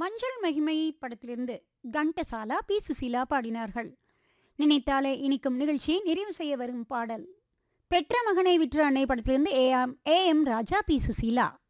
மஞ்சள் மகிமை படத்திலிருந்து கண்டசாலா பி சுசீலா பாடினார்கள். நினைத்தாலே இனிக்கும் நிகழ்ச்சியை நிறைவு செய்ய வரும் பாடல் பெற்ற மகனை விற்ற அன்னை படத்திலிருந்து A M Raja B Susheela.